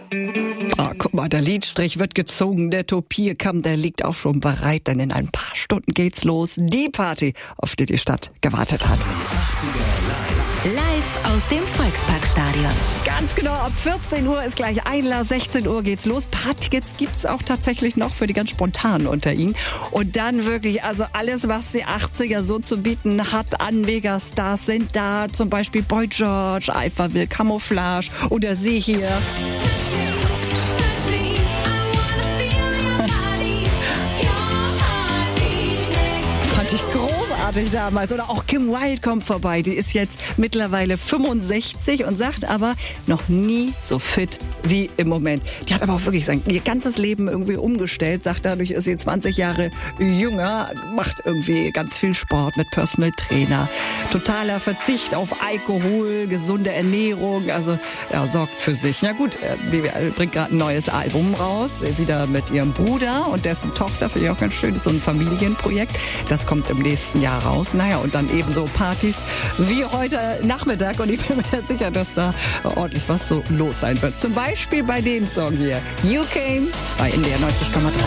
Ah, guck mal, der Lidstrich wird gezogen, der Topierkamm, der liegt auch schon bereit, denn in ein paar Stunden geht's los. Die Party, auf die die Stadt gewartet hat. Live aus dem Volksparkstadion. Ganz genau, ab 14 Uhr ist gleich Einlass, 16 Uhr geht's los. Parktickets gibt's auch tatsächlich noch für die ganz Spontanen unter Ihnen. Und dann wirklich, also alles, was die 80er so zu bieten hat an Megastars sind da. Zum Beispiel Boy George, Alphaville, Camouflage oder Sie hier. Fand ich großartig damals. Oder auch Kim Wilde kommt vorbei. Die ist jetzt mittlerweile 65 und sagt aber noch nie so fit wie im Moment. Die hat aber auch wirklich ihr ganzes Leben irgendwie umgestellt. Sagt, dadurch ist sie 20 Jahre jünger, macht irgendwie ganz viel Sport mit Personal Trainer. Totaler Verzicht auf Alkohol, gesunde Ernährung. Also sorgt für sich. Na gut, BWL bringt gerade ein neues Album raus. Wieder mit ihrem Bruder und dessen Tochter. Finde ich auch ganz schön. Das ist so ein Familienprojekt. Das kommt im nächsten Jahr raus. Naja, und dann ebenso Partys wie heute Nachmittag. Und ich bin mir sicher, dass da ordentlich was so los sein wird. Zum Beispiel bei dem Song hier. You Came bei NDR 90,3.